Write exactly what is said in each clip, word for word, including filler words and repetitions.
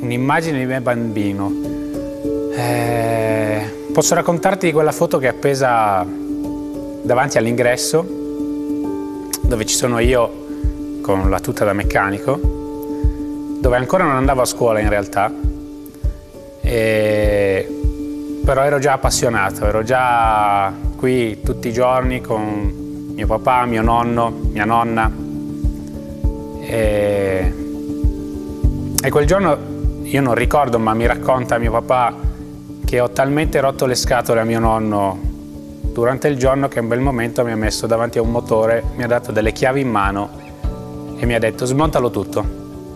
un'immagine di me bambino. Eh, posso raccontarti di quella foto che è appesa davanti all'ingresso, dove ci sono io con la tuta da meccanico, dove ancora non andavo a scuola in realtà, e... però ero già appassionato, ero già qui tutti i giorni con mio papà, mio nonno, mia nonna. E, e quel giorno io non ricordo, ma mi racconta mio papà che ho talmente rotto le scatole a mio nonno durante il giorno che in quel momento mi ha messo davanti a un motore, mi ha dato delle chiavi in mano e mi ha detto: smontalo tutto.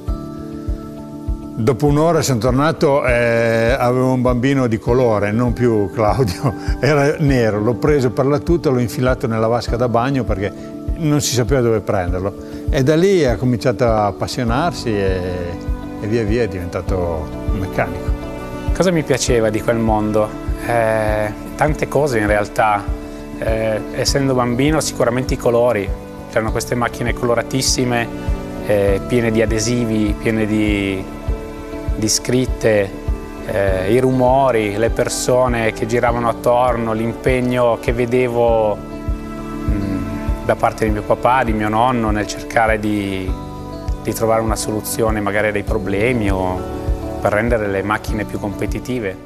Dopo un'ora sono tornato e avevo un bambino di colore, non più Claudio, era nero, l'ho preso per la tuta, l'ho infilato nella vasca da bagno perché non si sapeva dove prenderlo. E da lì ha cominciato a appassionarsi e, e via via è diventato un meccanico. Cosa mi piaceva di quel mondo? Eh, tante cose in realtà. Eh, essendo bambino sicuramente i colori, c'erano queste macchine coloratissime, eh, piene di adesivi, piene di... di scritte, eh, i rumori, le persone che giravano attorno, l'impegno che vedevo mh, da parte di mio papà, di mio nonno nel cercare di, di trovare una soluzione magari dei problemi o per rendere le macchine più competitive.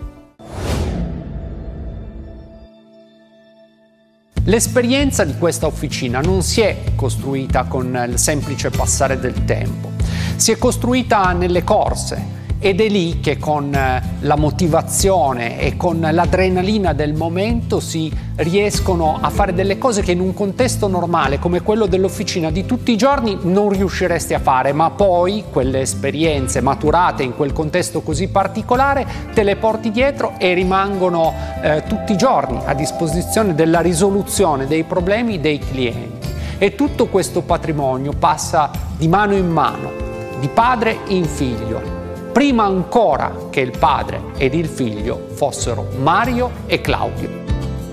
L'esperienza di questa officina non si è costruita con il semplice passare del tempo, si è costruita nelle corse. Ed è lì che con la motivazione e con l'adrenalina del momento si riescono a fare delle cose che in un contesto normale come quello dell'officina di tutti i giorni non riusciresti a fare, ma poi quelle esperienze maturate in quel contesto così particolare te le porti dietro e rimangono eh, tutti i giorni a disposizione della risoluzione dei problemi dei clienti. E tutto questo patrimonio passa di mano in mano, di padre in figlio, prima ancora che il padre ed il figlio fossero Mario e Claudio.